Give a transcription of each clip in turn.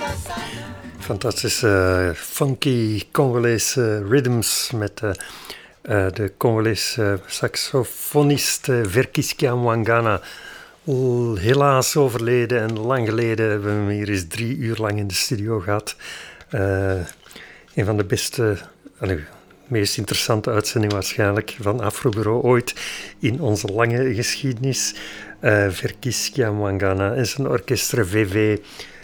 Fantastische funky Congolese rhythms met de Congolese saxofonist Verkis Kiamwangana. Helaas overleden en lang geleden hebben we hem hier eens 3 uur lang in de studio gehad. Een van de beste, meest interessante uitzendingen waarschijnlijk van Afrobureau ooit in onze lange geschiedenis. Verkis Kiamwangana en zijn orkestre VV.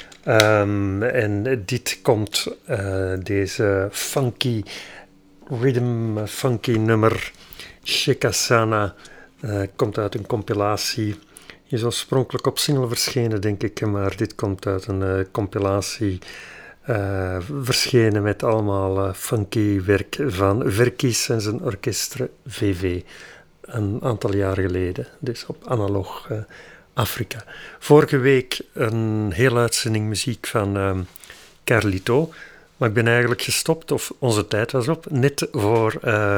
En dit komt, deze funky rhythm, funky nummer, Shekasana, komt uit een compilatie. Is oorspronkelijk op single verschenen, denk ik, maar dit komt uit een compilatie verschenen met allemaal funky werk van Verkis en zijn orkestre VV. Een aantal jaar geleden, dus op Analog Afrika. Vorige week een hele uitzending muziek van Carlito, maar ik ben eigenlijk gestopt, of onze tijd was op, net voor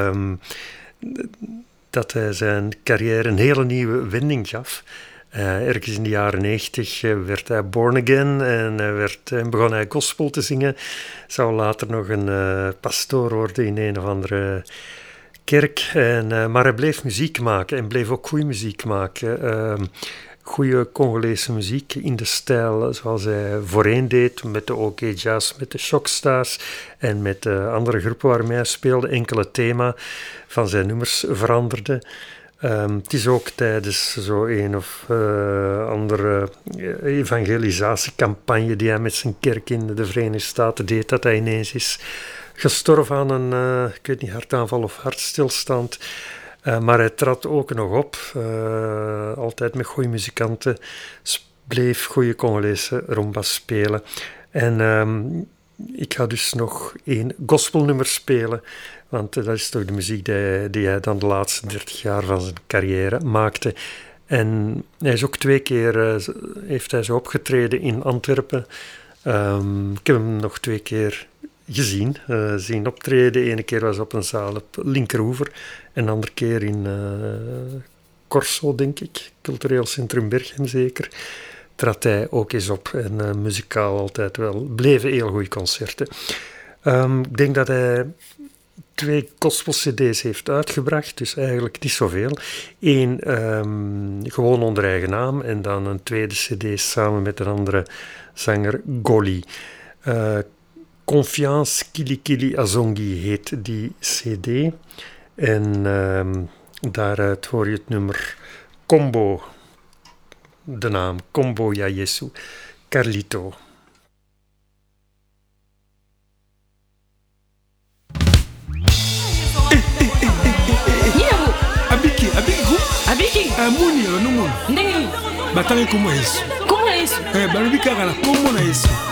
dat hij zijn carrière een hele nieuwe wending gaf. Ergens in de jaren 90 werd hij born again en begon hij gospel te zingen. Zou later nog een pastoor worden in een of andere kerk. Maar hij bleef muziek maken en bleef ook goede muziek maken. Goede Congolese muziek in de stijl zoals hij voorheen deed met de OK Jazz, met de Shockstars en met de andere groepen waarmee hij speelde. Enkele thema van zijn nummers veranderde. Het is ook tijdens zo een of andere evangelisatiecampagne die hij met zijn kerk in de Verenigde Staten deed, dat hij ineens is gestorven aan een, ik weet niet, hartaanval of hartstilstand. Maar hij trad ook nog op, altijd met goede muzikanten, bleef goede Congolese rumba spelen. En ik ga dus nog 1 gospelnummer spelen, want dat is toch de muziek die hij dan de laatste 30 jaar van zijn carrière maakte. En hij is ook 2 keer heeft hij zo opgetreden in Antwerpen. Ik heb hem nog 2 keer zien optreden. De ene keer was op een zaal op Linkeroever en de andere keer in Corso, denk ik, Cultureel Centrum Berchem zeker. Trad hij ook eens op en muzikaal altijd wel. Bleven heel goede concerten. Ik denk dat hij 2 gospel-cd's heeft uitgebracht, dus eigenlijk niet zoveel. 1 gewoon onder eigen naam en dan een tweede cd samen met een andere zanger, Goli. Confiance Kili Kili Azongi heet die cd. En daaruit hoor je het nummer Combo. De naam Combo Ya Yesu. Carlito. Abiki Muni, ndenge batanga kombo Yesu. Kombo Yesu. Balobi kaka na kombo na Yesu.